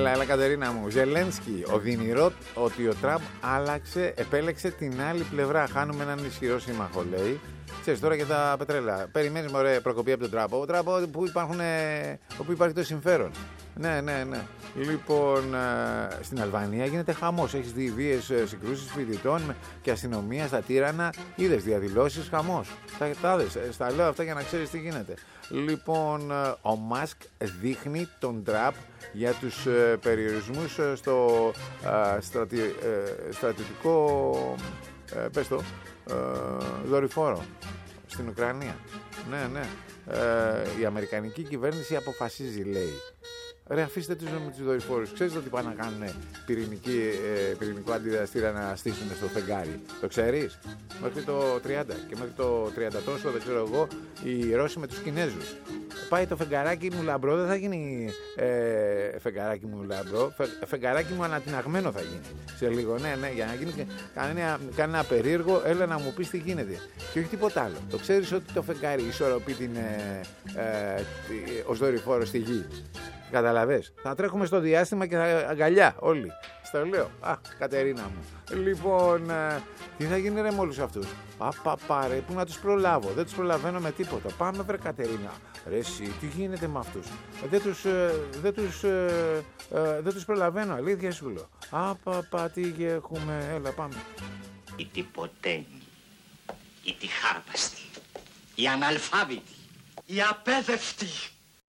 Έλα Κατερίνα μου. Ζελένσκι, οδυνηρό ότι ο Τραμπ επέλεξε την άλλη πλευρά. Χάνουμε έναν ισχυρό σύμμαχο, λέει. Ξέρεις τώρα για τα πετρέλαια. Περιμένεις μωρέ προκοπή από τον Τραμπ. Ο Τραμπ όπου υπάρχει το συμφέρον. Ναι. Λοιπόν, στην Αλβανία γίνεται χαμός. Έχεις δει βίες συγκρούσεις φοιτητών και αστυνομία στα τύρανα. Είδες διαδηλώσεις, χαμός. Στα λέω αυτά για να ξέρεις τι γίνεται. Λοιπόν, ο Μάσκ δείχνει τον Τραμπ για τους περιορισμούς στο στρατιωτικό δορυφόρο στην Ουκρανία. Ναι. Η αμερικανική κυβέρνηση αποφασίζει, λέει. Ρε, αφήστε τους με τους δορυφόρους. Ξέρεις ότι πάνε να κάνουν πυρηνικό αντιδραστήρα να στήσουν στο φεγγάρι. Το ξέρεις? Μέχρι το 30 και μέχρι το 30 τόσο, δεν ξέρω εγώ, οι Ρώσοι με τους Κινέζους. Πάει το φεγγαράκι μου λαμπρό, δεν θα γίνει φεγγαράκι μου λαμπρό, φεγγαράκι μου ανατιναγμένο θα γίνει. Σε λίγο, ναι, για να γίνει κανένα περίεργο, έλα να μου πεις τι γίνεται. Και όχι τίποτα άλλο. Το ξέρεις ότι το φεγγάρι ισορροπεί ως δορυφόρο στη γη. Καταλαβες. Θα τρέχουμε στο διάστημα και θα αγκαλιά όλοι. Στο λέω. Κατερίνα μου. Λοιπόν, τι θα γίνει ρε με όλους αυτούς? Πάρε, πού να τους προλάβω? Δεν τους προλαβαίνω με τίποτα. Πάμε βρε Κατερίνα. Ρε εσύ, τι γίνεται με αυτούς? Δεν τους προλαβαίνω, αλήθεια σου λέω. Τι έχουμε, έλα πάμε. Οι τυποτένοι, οι τυχάρπαστοι, οι αναλφάβητοι, οι απέδευτοι.